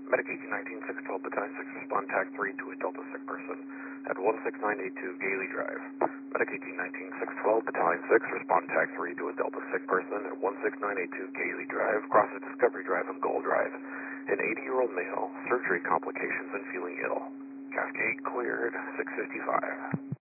Medic 1819-612, Battalion 6, respond TAC 3 to a Delta sick person at 16982 Gailey Drive. Medic 1819-612, Battalion 6, respond TAC 3 to a Delta sick person at 16982 Gailey Drive, crosses Discovery Drive and Gold Drive. An 80-year-old male, surgery complications and feeling ill. Cascade cleared, 655.